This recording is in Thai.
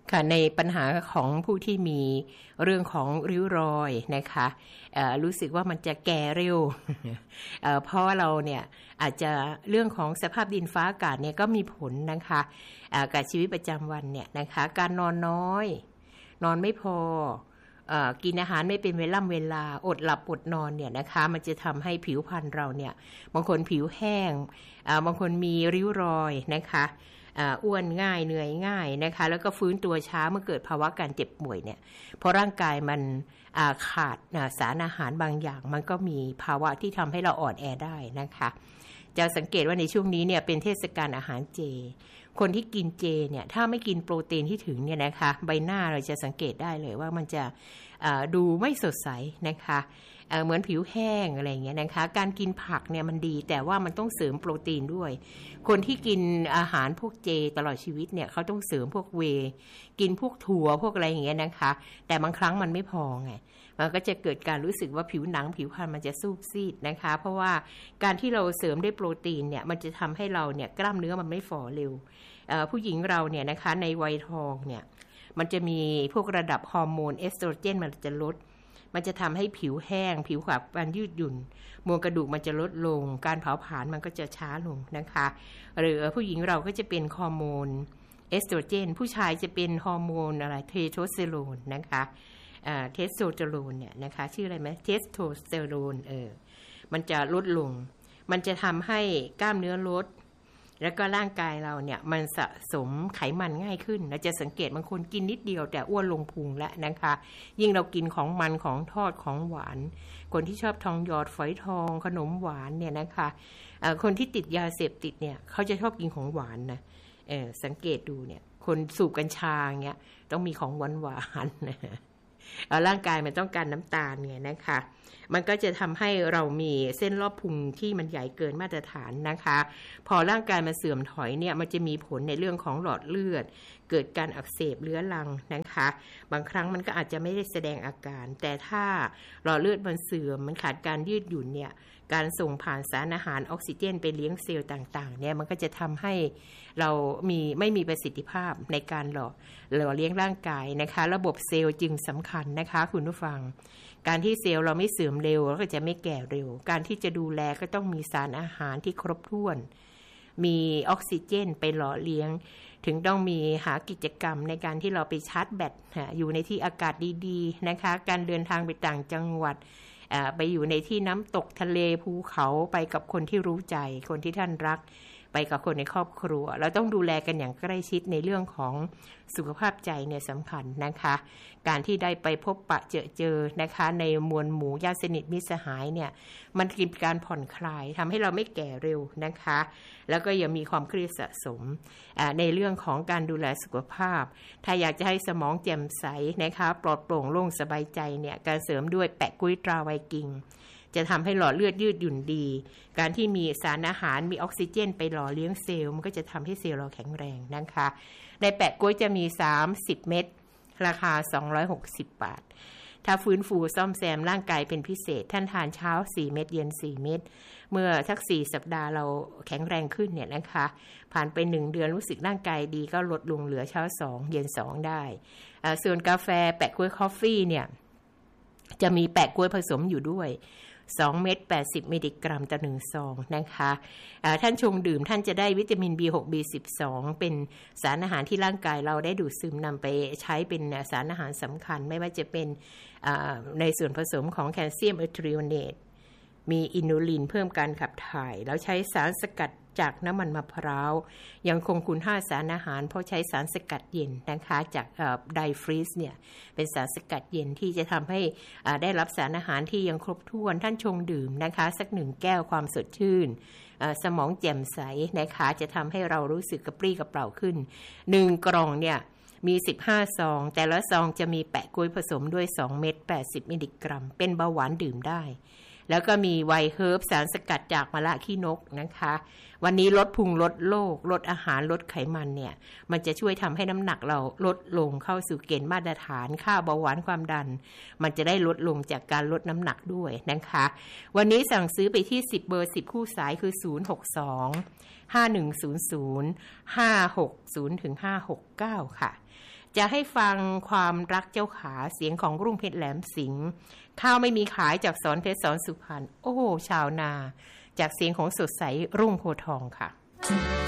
ค่ะในปัญหาของผู้ที่มีเรื่องของริ้วรอยนะคะรู้สึกว่ามันจะแก่เร็ว เพราะว่าเราเนี่ยอาจจะเรื่องของสภาพดินฟ้าอากาศเนี่ยก็มีผลนะคะกับชีวิตประจำวันเนี่ยนะคะการนอนน้อยนอนไม่พอกินอาหารไม่เป็นเวลาอดหลับอดนอนเนี่ยนะคะมันจะทำให้ผิวพรรณเราเนี่ยบางคนผิวแห้งบางคนมีริ้วรอยนะคะอ้วนง่ายเหนื่อยง่ายนะคะแล้วก็ฟื้นตัวช้าเมื่อเกิดภาวะการเจ็บป่วยเนี่ยเพราะร่างกายมันขาดสารอาหารบางอย่างมันก็มีภาวะที่ทำให้เราอ่อนแอได้นะคะจะสังเกตว่าในช่วงนี้เนี่ยเป็นเทศกาลอาหารเจคนที่กินเจเนี่ยถ้าไม่กินโปรตีนที่ถึงเนี่ยนะคะใบหน้าเราจะสังเกตได้เลยว่ามันจะดูไม่สดใสนะคะเหมือนผิวแห้งอะไรอย่างเงี้ยนะคะการกินผักเนี่ยมันดีแต่ว่ามันต้องเสริมโปรตีนด้วยคนที่กินอาหารพวกเจตลอดชีวิตเนี่ยเขาต้องเสริมพวกเวย์กินพวกถั่วพวกอะไรอย่างเงี้ยนะคะแต่บางครั้งมันไม่พอไงมันก็จะเกิดการรู้สึกว่าผิวหนังผิวพรรณมันจะซูบซีดนะคะเพราะว่าการที่เราเสริมด้วยโปรตีนเนี่ยมันจะทำให้เราเนี่ยกล้ามเนื้อมันไม่ฝ่อเร็วผู้หญิงเราเนี่ยนะคะในวัยทองเนี่ยมันจะมีพวกระดับฮอร์โมนเอสโตรเจนมันจะลดมันจะทำให้ผิวแห้งผิวขาดการยืดหยุ่นมวลกระดูกมันจะลดลงการเผาผลาญมันก็จะช้าลงนะคะหรือผู้หญิงเราก็จะเป็นฮอร์โมนเอสโตรเจนผู้ชายจะเป็นฮอร์โมนอะไรเทสโทสเตอโรนนะคะเทสโทสเตอโรนเนี่ยนะคะชื่ออะไรไหมเทสโทสเตอโรนมันจะลดลงมันจะทำให้กล้ามเนื้อลดแล้วก็ร่างกายเราเนี่ยมันสะสมไขมันง่ายขึ้นเราจะสังเกตบางคนกินนิดเดียวแต่อ้วนลงพุงแล้วนะคะยิ่งเรากินของมันของทอดของหวานคนที่ชอบทองหยอดฝอยทองขนมหวานเนี่ยนะคะคนที่ติดยาเสพติดเนี่ยเขาจะชอบกินของหวานนะสังเกตดูเนี่ยคนสูบกัญชาเนี่ยต้องมีของหวานนะร่างกายมันต้องการน้ำตาลไงนะคะมันก็จะทำให้เรามีเส้นรอบพุงที่มันใหญ่เกินมาตรฐานนะคะพอร่างกายมันเสื่อมถอยเนี่ยมันจะมีผลในเรื่องของหลอดเลือดเกิดการอักเสบเรื้อรังนะคะบางครั้งมันก็อาจจะไม่ได้แสดงอาการแต่ถ้าหลอดเลือดมันเสื่อมมันขาดการยืดหยุ่นเนี่ยการส่งผ่านสารอาหารออกซิเจนไปเลี้ยงเซลล์ต่างๆเนี่ยมันก็จะทำให้เราไม่มีประสิทธิภาพในการหล่อเลี้ยงร่างกายนะคะระบบเซลล์จึงสำคัญนะคะคุณผู้ฟังการที่เซลล์เราไม่เสื่อมเร็วแล้วก็จะไม่แก่เร็วการที่จะดูแลก็ต้องมีสารอาหารที่ครบถ้วนมีออกซิเจนไปหล่อเลี้ยงถึงต้องมีหากิจกรรมในการที่เราไปชาร์จแบตอยู่ในที่อากาศดีๆนะคะการเดินทางไปต่างจังหวัดไปอยู่ในที่น้ำตกทะเลภูเขาไปกับคนที่รู้ใจคนที่ท่านรักไปกับคนในครอบครัวเราต้องดูแลกันอย่างใกล้ชิดในเรื่องของสุขภาพใจเนี่ยสำคัญนะคะการที่ได้ไปพบปะเจอนะคะในมวลหมู่ญาติสนิทมิตรสหายเนี่ยมันเป็นการผ่อนคลายทำให้เราไม่แก่เร็วนะคะแล้วก็ยังมีความเครียดสะสมในเรื่องของการดูแลสุขภาพถ้าอยากจะให้สมองแจ่มใสนะคะปลอดโปร่งโล่งสบายใจเนี่ยการเสริมด้วยแปะกุ้ยตราไวกิ้งจะทำให้หลอดเลือดยืดหยุ่นดีการที่มีสารอาหารมีออกซิเจนไปหล่อเลี้ยงเซลล์มันก็จะทำให้เซลล์เราแข็งแรงนะคะในแปะก๊วยจะมี30เม็ดราคา260 บาทถ้าฟื้นฟูซ่อมแซมร่างกายเป็นพิเศษท่านทานเช้า4เม็ดเย็น4เม็ดเมื่อสัก4สัปดาห์เราแข็งแรงขึ้นเนี่ยนะคะผ่านไป1เดือนรู้สึกร่างกายดีก็ลดลงเหลือเช้า2เย็น2ได้ส่วนกาแฟแปะก๊วยคอฟฟี่เนี่ยจะมีแปะก๊วยผสมอยู่ด้วย2เม็ด80มิลลิกรัมต่อ1ซองนะคะท่านชงดื่มท่านจะได้วิตามิน B6 B12 เป็นสารอาหารที่ร่างกายเราได้ดูดซึมนำไปใช้เป็นสารอาหารสำคัญไม่ว่าจะเป็นในส่วนผสมของแคลเซียมอัลทริโอเนตมีอินูลินเพิ่มการขับถ่ายแล้วใช้สารสกัดจากน้ำมันมะพร้าวยังคงคุณค่าสารอาหารเพราะใช้สารสกัดเย็นนะคะจากไดฟรีซเนี่ยเป็นสารสกัดเย็นที่จะทำให้ได้รับสารอาหารที่ยังครบถ้วนท่านชงดื่มนะคะสัก1แก้วความสดชื่นสมองแจ่มใสนะคะจะทำให้เรารู้สึกกระปรี้กระเปร่าขึ้น1กล่องเนี่ยมี15ซองแต่ละซองจะมีแปะก๊วยผสมด้วย2เม็ด80มิลลิกรัมเป็นเบาหวานดื่มได้แล้วก็มีไวเฮิร์บสารสกัดจากมะระขี้นกนะคะวันนี้ลดพุงลดโรคลดอาหารลดไขมันเนี่ยมันจะช่วยทำให้น้ำหนักเราลดลงเข้าสู่เกณฑ์มาตรฐานค่าเบาหวานความดันมันจะได้ลดลงจากการลดน้ำหนักด้วยนะคะวันนี้สั่งซื้อไปที่10เบอร์10คู่สายคือ062 5100 560-569 ค่ะจะให้ฟังความรักเจ้าขาเสียงของรุ่งเพชรแหลมสิงห์ข้าวไม่มีขายจากสอนเพชรสอนสุพรรณโอ้ชาวนาจากเสียงของสดใสรุ่งโพธิ์ทองค่ะ